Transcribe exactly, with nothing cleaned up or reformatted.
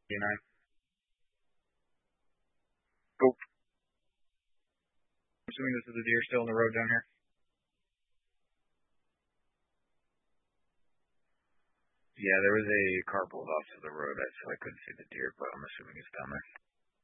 You know. Cool. I'm assuming this is a deer still on the road down here. Yeah, there was a car pulled off to the road, so I couldn't see the deer, but I'm assuming it's down there.